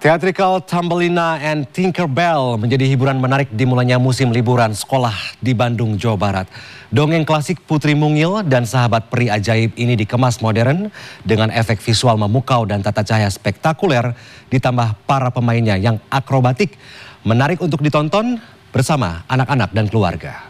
Theatrical Thumbelina and Tinkerbell menjadi hiburan menarik dimulainya musim liburan sekolah di Bandung, Jawa Barat. Dongeng klasik Putri Mungil dan sahabat peri ajaib ini dikemas modern dengan efek visual memukau dan tata cahaya spektakuler ditambah para pemainnya yang akrobatik. Menarik untuk ditonton bersama anak-anak dan keluarga.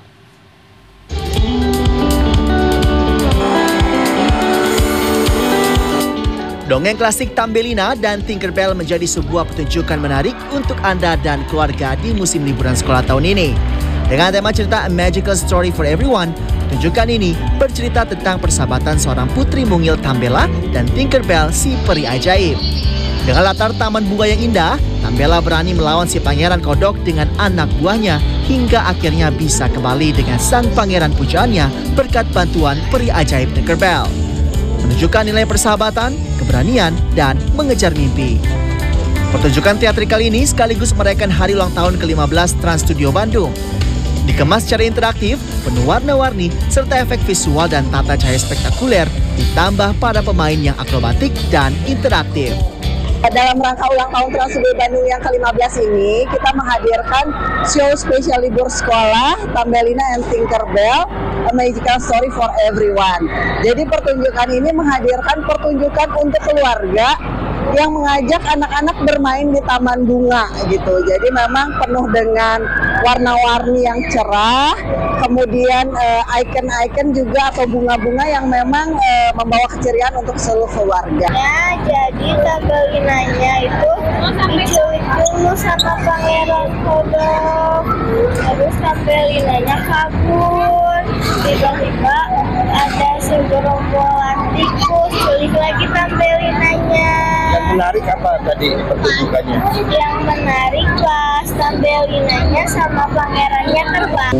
Dongeng klasik Thumbelina dan Tinkerbell menjadi sebuah pertunjukan menarik untuk Anda dan keluarga di musim liburan sekolah tahun ini. Dengan tema cerita A Magical Story for Everyone, pertunjukan ini bercerita tentang persahabatan seorang putri mungil Thumbella dan Tinkerbell si peri ajaib. Dengan latar taman bunga yang indah, Thumbella berani melawan si pangeran kodok dengan anak buahnya hingga akhirnya bisa kembali dengan sang pangeran pujaannya berkat bantuan peri ajaib Tinkerbell. Menunjukkan nilai persahabatan, keberanian, dan mengejar mimpi. Pertunjukan teatrikal ini sekaligus merayakan hari ulang tahun ke-15 Trans Studio Bandung. Dikemas secara interaktif, penuh warna-warni, serta efek visual dan tata cahaya spektakuler, ditambah para pemain yang akrobatik dan interaktif. Dalam rangka ulang tahun Trans Studio Bandung yang ke-15 ini, kita menghadirkan show spesial libur sekolah Thumbelina and Tinkerbell, A Magical Story for Everyone. Jadi pertunjukan ini menghadirkan pertunjukan untuk keluarga yang mengajak anak-anak bermain di taman bunga gitu. Jadi memang penuh dengan warna-warni yang cerah, kemudian icon-icon juga atau bunga-bunga yang memang membawa keceriaan untuk seluruh keluarga. Ya, jadi Thumbelina-nya itu diculik dulu sama pangeran kodok, terus Thumbelina-nya kabur, tiba-tiba ada segerombolan tikus culik lagi Thumbelina-nya. Yang menarik apa tadi pertunjukannya? Yang menarik pas Thumbelina-nya sama pangerannya terbang.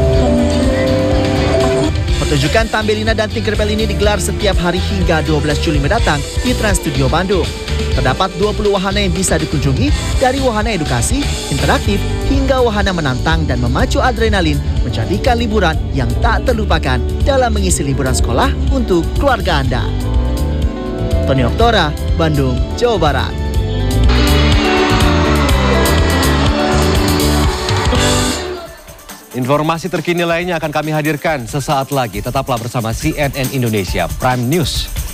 Pertunjukan Thumbelina dan Tinkerbell ini digelar setiap hari hingga 12 Juli mendatang di Trans Studio Bandung. Terdapat 20 wahana yang bisa dikunjungi, dari wahana edukasi, interaktif, hingga wahana menantang dan memacu adrenalin, menjadikan liburan yang tak terlupakan dalam mengisi liburan sekolah untuk keluarga Anda. Tony Oktora, Bandung, Jawa Barat. Informasi terkini lainnya akan kami hadirkan sesaat lagi. Tetaplah bersama CNN Indonesia Prime News.